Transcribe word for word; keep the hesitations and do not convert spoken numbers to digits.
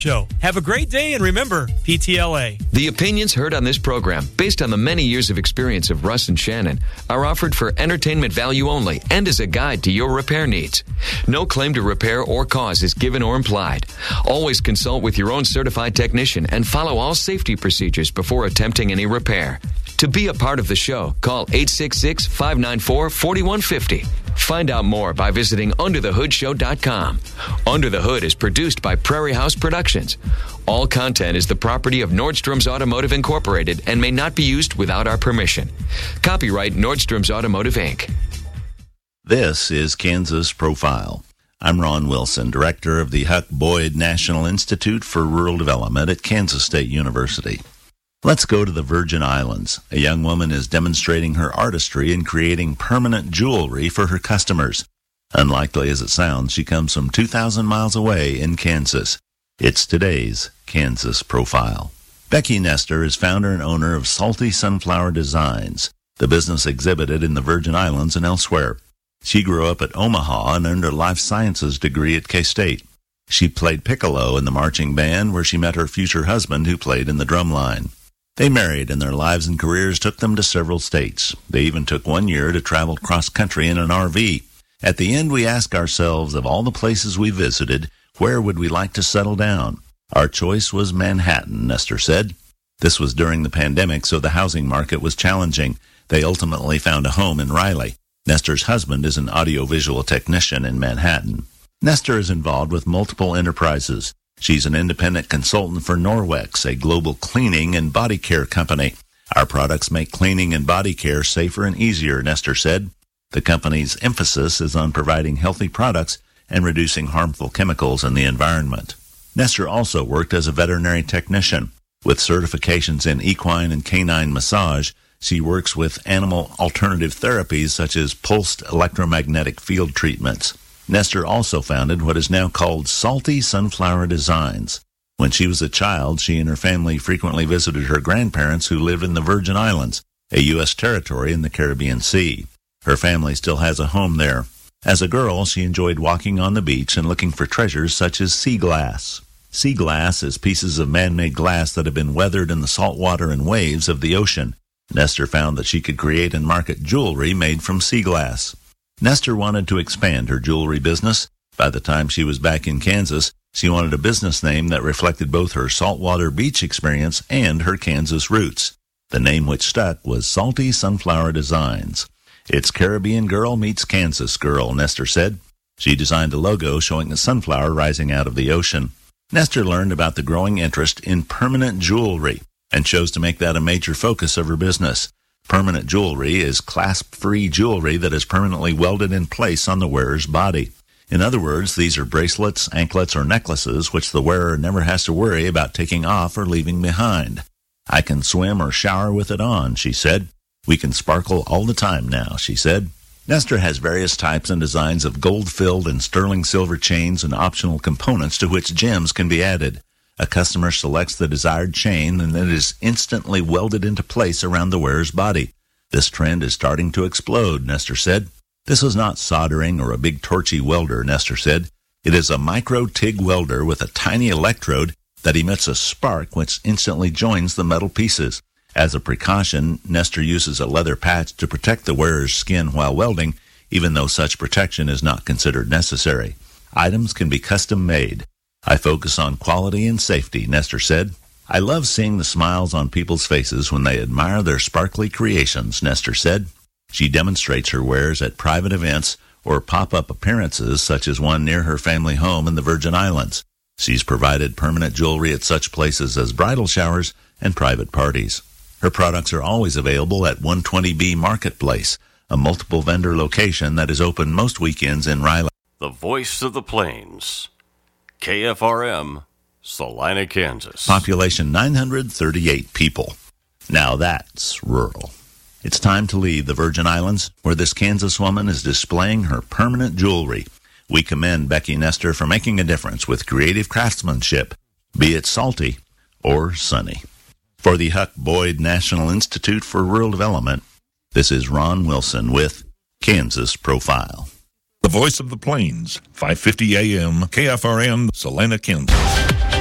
Show. Have a great day, and remember, P T L A. The opinions heard on this program, based on the many years of experience of Russ and Shannon, are offered for entertainment value only and as a guide to your repair needs. No claim to repair or cause is given or implied. Always consult with your own certified technician and follow all safety procedures before attempting any repair. To be a part of the show, call eight six six, five nine four, four one five zero. Find out more by visiting under the hood show dot com. Under the Hood is produced by Prairie House Productions. All content is the property of Nordstrom's Automotive Incorporated and may not be used without our permission. Copyright Nordstrom's Automotive, Incorporated. This is Kansas Profile. I'm Ron Wilson, director of the Huck Boyd National Institute for Rural Development at Kansas State University. Let's go to the Virgin Islands. A young woman is demonstrating her artistry in creating permanent jewelry for her customers. Unlikely as it sounds, she comes from two thousand miles away in Kansas. It's today's Kansas Profile. Becky Nestor is founder and owner of Salty Sunflower Designs, the business exhibited in the Virgin Islands and elsewhere. She grew up at Omaha and earned her life sciences degree at K-State. She played piccolo in the marching band where she met her future husband who played in the drumline. They married, and their lives and careers took them to several states. They even took one year to travel cross-country in an R V. At the end, we ask ourselves, of all the places we visited, where would we like to settle down? Our choice was Manhattan, Nestor said. This was during the pandemic, so the housing market was challenging. They ultimately found a home in Raleigh. Nestor's husband is an audiovisual technician in Manhattan. Nestor is involved with multiple enterprises. She's an independent consultant for Norwex, a global cleaning and body care company. Our products make cleaning and body care safer and easier, Nestor said. The company's emphasis is on providing healthy products and reducing harmful chemicals in the environment. Nestor also worked as a veterinary technician. With certifications in equine and canine massage, she works with animal alternative therapies such as pulsed electromagnetic field treatments. Nestor also founded what is now called Salty Sunflower Designs. When she was a child, she and her family frequently visited her grandparents who lived in the Virgin Islands, a U S territory in the Caribbean Sea. Her family still has a home there. As a girl, she enjoyed walking on the beach and looking for treasures such as sea glass. Sea glass is pieces of man-made glass that have been weathered in the salt water and waves of the ocean. Nestor found that she could create and market jewelry made from sea glass. Nestor wanted to expand her jewelry business. By the time she was back in Kansas, she wanted a business name that reflected both her saltwater beach experience and her Kansas roots. The name which stuck was Salty Sunflower Designs. It's Caribbean girl meets Kansas girl, Nestor said. She designed a logo showing a sunflower rising out of the ocean. Nestor learned about the growing interest in permanent jewelry and chose to make that a major focus of her business. Permanent jewelry is clasp-free jewelry that is permanently welded in place on the wearer's body. In other words, these are bracelets, anklets, or necklaces which the wearer never has to worry about taking off or leaving behind. I can swim or shower with it on, she said. We can sparkle all the time now, she said. Nestor has various types and designs of gold-filled and sterling silver chains and optional components to which gems can be added. A customer selects the desired chain and it is instantly welded into place around the wearer's body. This trend is starting to explode, Nestor said. This is not soldering or a big torchy welder, Nestor said. It is a micro-TIG welder with a tiny electrode that emits a spark which instantly joins the metal pieces. As a precaution, Nestor uses a leather patch to protect the wearer's skin while welding, even though such protection is not considered necessary. Items can be custom-made. I focus on quality and safety, Nestor said. I love seeing the smiles on people's faces when they admire their sparkly creations, Nestor said. She demonstrates her wares at private events or pop-up appearances, such as one near her family home in the Virgin Islands. She's provided permanent jewelry at such places as bridal showers and private parties. Her products are always available at one twenty B Marketplace, a multiple vendor location that is open most weekends in Raleigh. The Voice of the Plains. K F R M, Salina, Kansas. Population nine hundred thirty-eight people. Now that's rural. It's time to leave the Virgin Islands, where this Kansas woman is displaying her permanent jewelry. We commend Becky Nestor for making a difference with creative craftsmanship, be it salty or sunny. For the Huck Boyd National Institute for Rural Development, this is Ron Wilson with Kansas Profile. The Voice of the Plains, five fifty A M, K F R M, Salina, Kansas.